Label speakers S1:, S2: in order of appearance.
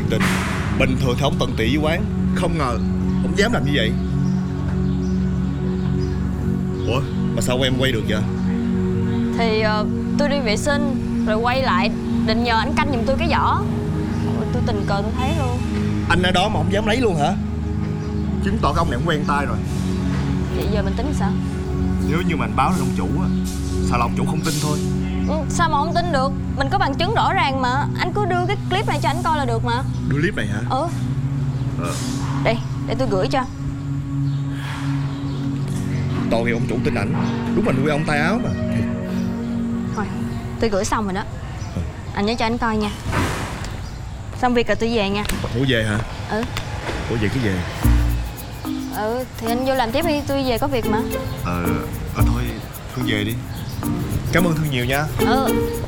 S1: thiệt tình. Bình thường thì ông tận tụy với quán, không ngờ ông dám làm như vậy. Ủa mà sao em quay được vậy?
S2: Thì tôi đi vệ sinh rồi quay lại, định nhờ anh canh giùm tôi cái giỏ. Ôi, tôi tình cờ tôi thấy luôn.
S1: Anh ở đó mà ông dám lấy luôn hả? Chứng tỏ cái ông này ông quen tay rồi.
S2: Vậy giờ mình tính sao?
S1: Nếu như mà anh báo lên ông chủ á, sao là ông chủ không tin thôi.
S2: Sao mà không tin được? Mình có bằng chứng rõ ràng mà. Anh cứ đưa cái clip này cho anh coi là được mà.
S1: Đưa clip này hả?
S2: Đây, để tôi gửi cho.
S1: Tội nghiệp ông chủ tin ảnh. Đúng là nuôi ông tay áo mà.
S2: Thôi, tôi gửi xong rồi đó. Anh nhớ cho anh coi nha. Xong việc rồi tôi về nha.
S1: Ủa về hả? Ủa về cái về?
S2: Thì anh vô làm tiếp đi, tôi về có việc mà.
S1: Thôi Thương về đi. Cảm ơn Thương nhiều nha.